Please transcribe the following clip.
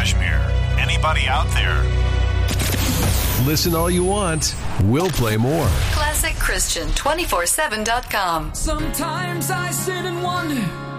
Kashmir. Anybody out there? Listen all you want. We'll play more. ClassicChristian247.com. Sometimes I sit and wonder